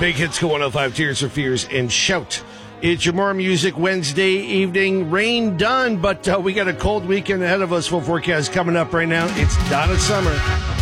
Big Hits Go 105, Tears for Fears, and Shout. It's your more music Wednesday evening. Rain done, but we got a cold weekend ahead of us. Full forecast coming up right now. It's Donna Summer.